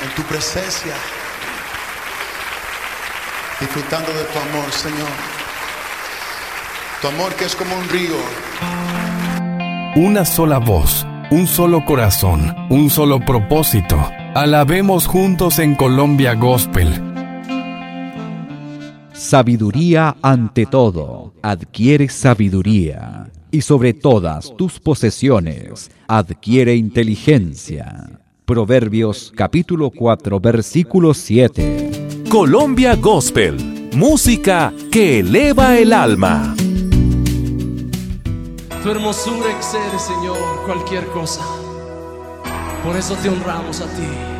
en tu presencia, disfrutando de tu amor, Señor. Tu amor que es como un río. Una sola voz, un solo corazón, un solo propósito. Alabemos juntos en Colombia Gospel. Sabiduría ante todo. Adquiere sabiduría. Y sobre todas tus posesiones, adquiere inteligencia. Proverbios capítulo 4, versículo 7. Colombia Gospel, música que eleva el alma. Tu hermosura excede, Señor, cualquier cosa. Por eso te honramos a ti.